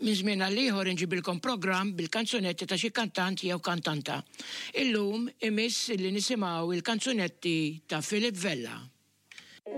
Minn żmien għal ieħor inġibilkom programm bil-kanzunetti ta' xi kantant jew kantanta. Illum imiss li nisimgħu il-kanzunetti ta' Filip Vella.